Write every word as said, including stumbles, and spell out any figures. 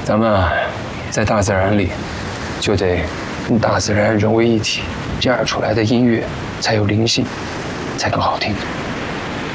咱们在大自然里，就得跟大自然融为一体，这样出来的音乐才有灵性，才更好听。